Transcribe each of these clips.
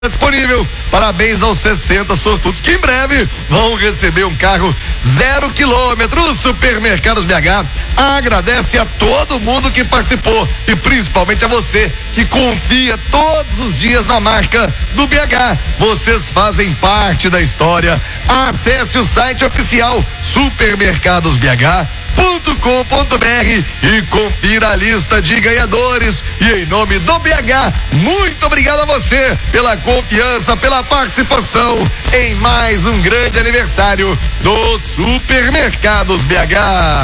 disponível. Parabéns aos 60 sortudos que em breve vão receber um carro 0 quilômetro. Supermercados BH agradece a todo mundo que participou e principalmente a você que confia todos os dias na marca do BH. Vocês fazem parte da história. Acesse o site oficial supermercadosbh.com.br e confira a lista de ganhadores. E em nome do BH, muito obrigado a você pela confiança, pela participação em mais um grande aniversário do Supermercados BH.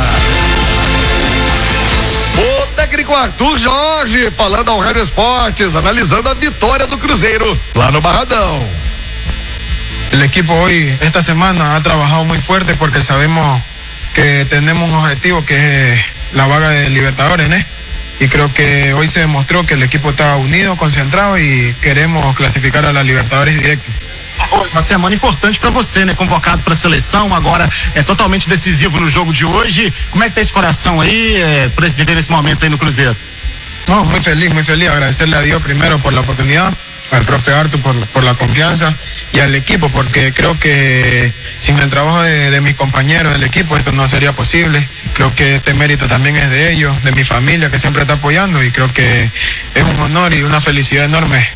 O técnico Arthur Jorge falando ao Rádio Esportes, analisando a vitória do Cruzeiro lá no Barradão. El equipo hoy, esta semana, ha trabajado muy fuerte porque sabemos que tenemos un objetivo que es la vaga de Libertadores, ¿no? Y creo que hoy se demostró que el equipo está unido, concentrado y queremos clasificar a la Libertadores directo. Uma semana importante para você, né? Convocado para a seleção, agora é totalmente decisivo no jogo de hoje. Como é que tá esse coração aí, por esse viver nesse momento aí no Cruzeiro? No, muy feliz, agradecerle a Dios primero por la oportunidad, al profe Artur por la confianza y al equipo, porque creo que sin el trabajo de mis compañeros del equipo esto no sería posible. Creo que este mérito también es de ellos, de mi familia que siempre está apoyando, y creo que es un honor y una felicidad enorme.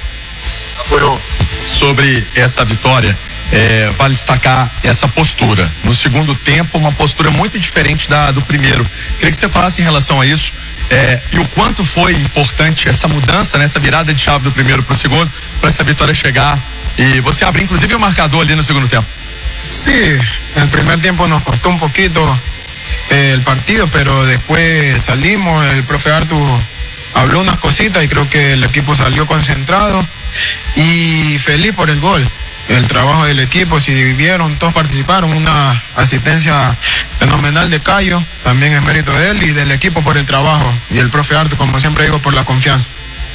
Sobre essa vitória, vale destacar essa postura. No segundo tempo, uma postura muito diferente do primeiro. Queria que você falasse em relação a isso, e o quanto foi importante essa mudança, né, essa virada de chave do primeiro para o segundo, para essa vitória chegar e você abrir inclusive o marcador ali no segundo tempo. Sí, el primer tiempo nos costó un poquito el partido, pero después salimos, el profe Artur habló unas cositas y creo que el equipo salió concentrado y feliz por el gol. El trabajo del equipo, si vivieron, todos participaron, una asistencia fenomenal de Caio, también es mérito de él y del equipo por el trabajo, y el profe Artur, como siempre digo, por la confianza.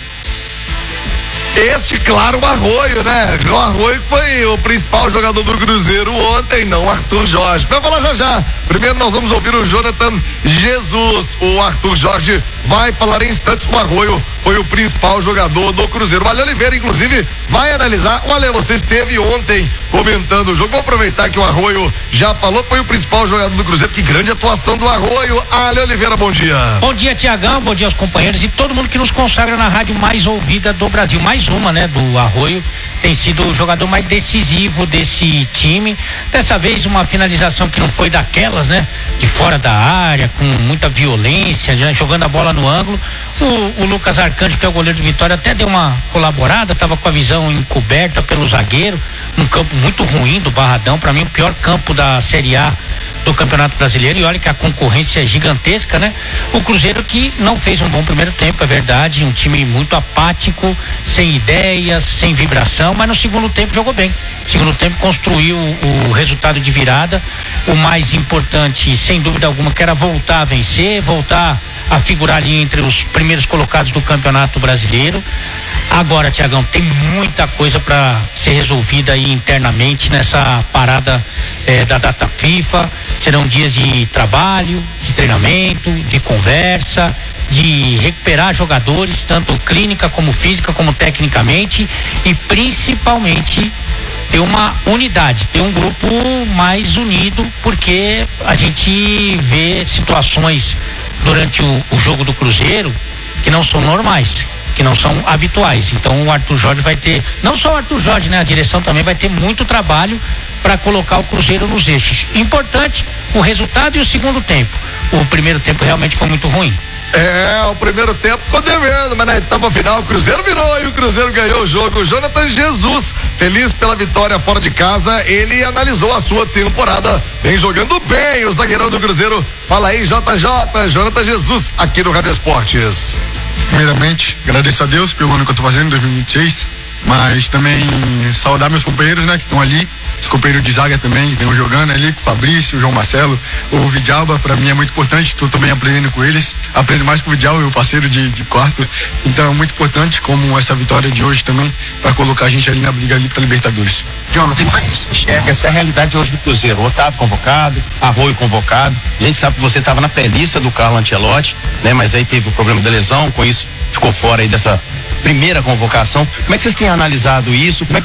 Este, claro, o Arroio, né? O Arroio foi o principal jogador do Cruzeiro ontem, não Arthur Jorge. Vai falar já. Primeiro nós vamos ouvir o Jonathan Jesus. O Arthur Jorge vai falar em instantes. O Arroio foi o principal jogador do Cruzeiro. O Ale Oliveira, inclusive, vai analisar. Olha, você esteve ontem comentando o jogo. Vou aproveitar que o Arroio já falou, foi o principal jogador do Cruzeiro. Que grande atuação do Arroio. Ale Oliveira, bom dia. Bom dia, Tiagão, bom dia aos companheiros e todo mundo que nos consagra na rádio mais ouvida do Brasil. Mais uma, né, do Arroio, tem sido o jogador mais decisivo desse time. Dessa vez uma finalização que não foi daquelas, né, de fora da área, com muita violência, já jogando a bola no ângulo. O Lucas Arcanjo, que é o goleiro do Vitória, até deu uma colaborada, estava com a visão encoberta pelo zagueiro, um campo muito ruim do Barradão, para mim o pior campo da Série A do Campeonato Brasileiro, e olha que a concorrência é gigantesca, né? O Cruzeiro que não fez um bom primeiro tempo, é verdade, um time muito apático, sem ideias, sem vibração, mas no segundo tempo jogou bem. Segundo tempo construiu o resultado de virada. O mais importante, sem dúvida alguma, que era voltar a vencer, voltar a figurar ali entre os primeiros colocados do Campeonato Brasileiro. Agora, Tiagão, tem muita coisa para ser resolvida aí internamente nessa parada da data FIFA. Serão dias de trabalho, de treinamento, de conversa, de recuperar jogadores, tanto clínica como física, como tecnicamente, e principalmente ter uma unidade, ter um grupo mais unido, porque a gente vê situações durante o jogo do Cruzeiro que não são normais, que não são habituais. Então o Arthur Jorge vai ter, não só o Arthur Jorge, né? A direção também vai ter muito trabalho para colocar o Cruzeiro nos eixos. Importante o resultado e o segundo tempo. O primeiro tempo realmente foi muito ruim. O primeiro tempo ficou devendo, mas na etapa final o Cruzeiro virou e o Cruzeiro ganhou o jogo. O Jonathan Jesus, feliz pela vitória fora de casa, ele analisou a sua temporada, vem jogando bem o zagueirão do Cruzeiro. Fala aí, JJ, Jonathan Jesus, aqui no Rádio Esportes. Primeiramente, agradeço a Deus pelo ano que eu tô fazendo em 2026, mas também saudar meus companheiros, né, que estão ali, os companheiros de zaga também, que estão jogando ali, com o Fabrício, o João Marcelo, o Vidalba, pra mim é muito importante, tô também aprendendo com eles, aprendo mais com o Vidal, meu parceiro de quarto, então é muito importante, como essa vitória de hoje também, pra colocar a gente ali na briga ali pra Libertadores. Jonathan, como é que você enxerga essa realidade hoje do Cruzeiro? Otávio convocado, Arroio convocado, a gente sabe que você estava na pelista do Carlo Ancelotti, né, mas aí teve o problema da lesão, com isso ficou fora aí primeira convocação. Como é que vocês têm analisado isso? Como é